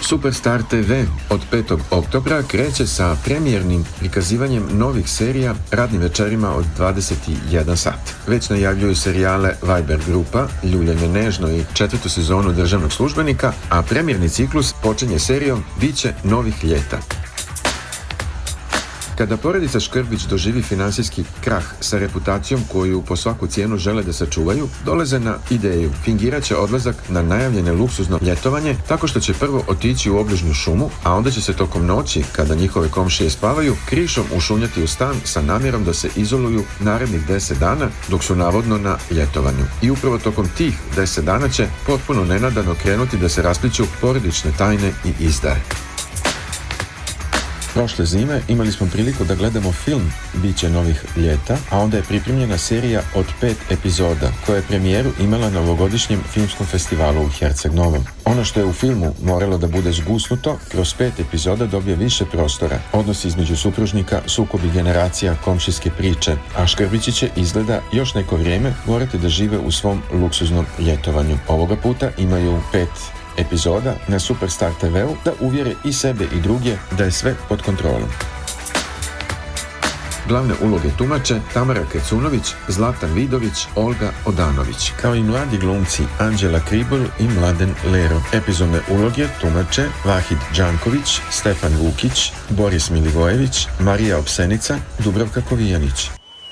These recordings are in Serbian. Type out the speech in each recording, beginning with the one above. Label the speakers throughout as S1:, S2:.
S1: Superstar TV od 5. oktobra kreće sa premijernim prikazivanjem novih serija radnim večerima od 21 sat. Već najavljuju serijale Viber grupa, Ljuljanje nežno i 4. sezonu Državnog službenika, a premijerni ciklus počinje serijom Biće novih ljeta. Kada porodica Škrbić doživi finansijski krah sa reputacijom koju po svaku cijenu žele da sačuvaju, dolaze na ideju. Fingirat će odlazak na najavljene luksuzno ljetovanje tako što će prvo otići u obližnju šumu, a onda će se tokom noći, kada njihove komšije spavaju, krišom ušunjati u stan sa namjerom da se izoluju narednih 10 dana dok su navodno na ljetovanju. I upravo tokom tih 10 dana će potpuno nenadano krenuti da se raspliću porodične tajne i izdaje. Prošle zime imali smo priliku da gledamo film Biće novih ljeta, a onda je pripremljena serija od 5 epizoda, koja je premijeru imala na ovogodišnjem filmskom festivalu u Herceg Novom. Ono što je u filmu moralo da bude zgusnuto, kroz 5 epizoda dobije više prostora. Odnosi između supružnika, sukobi generacija, komšijske priče, a Škrbići će izgleda još neko vrijeme morati da žive u svom luksuznom ljetovanju. Ovoga puta imaju 5 epizoda na Superstar TV-u da uvjere i sebe i druge da je sve pod kontrolom. Glavne uloge tumače Tamara Kecunović, Zlatan Vidović, Olga Odanović, kao i mladi glumci Anđela Kribul i Mladen Lero. Epizodne uloge tumače Vahid Đanković, Stefan Vukić, Boris Milivojević, Marija Opsenica, Dubravka Kovijanić.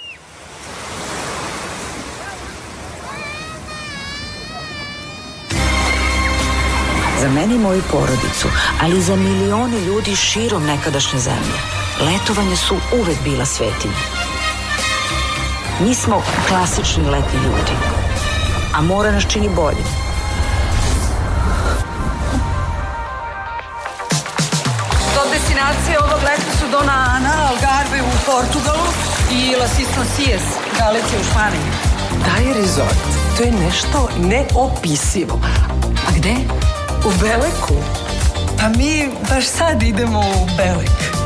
S2: Za mene i moju porodicu, ali i za milione ljudi širom nekadašnje zemlje, letovanja su uvek bila svetinja. Mi smo klasični letni ljudi, a more nas čini boljim.
S3: Top destinacije ovog leta su Dona Ana, Algarve u Portugalu i Las Islas, Galicija u Španiji.
S4: Taj rezort, to je nešto neopisivo. A gde? U Beleku.
S3: Pa mi baš sad idemo u Belek.